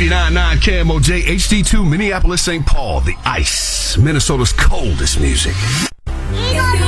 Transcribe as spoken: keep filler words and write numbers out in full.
eighty-nine point nine K M O J, H D two, Minneapolis, Saint Paul, the ice, Minnesota's coldest music.